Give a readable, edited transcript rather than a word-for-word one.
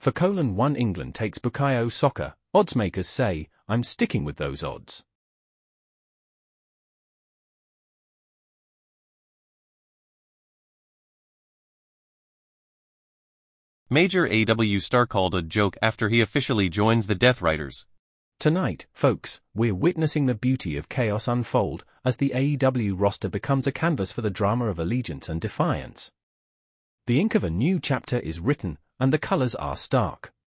For :1 England takes Bukayo Saka, oddsmakers say, I'm sticking with those odds. Major AW star called a joke after he officially joins the Death Riders. Tonight, folks, we're witnessing the beauty of chaos unfold as the AEW roster becomes a canvas for the drama of allegiance and defiance. The ink of a new chapter is written, and the colors are stark.